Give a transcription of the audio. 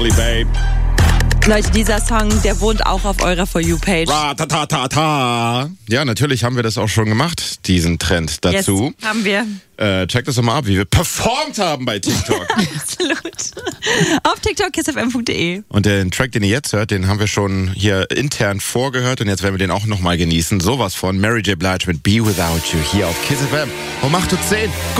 Babe. Leute, dieser Song, der wohnt auch auf eurer For You-Page. Ja, natürlich haben wir das auch schon gemacht, diesen Trend dazu. Yes, haben wir. Checkt das doch mal ab, wie wir performt haben bei TikTok. Absolut. Auf TikTok, kissfm.de. Und den Track, den ihr jetzt hört, den haben wir schon hier intern vorgehört und jetzt werden wir den auch nochmal genießen. Sowas von Mary J. Blige mit Be Without You hier auf Kiss FM um 8:10 Uhr.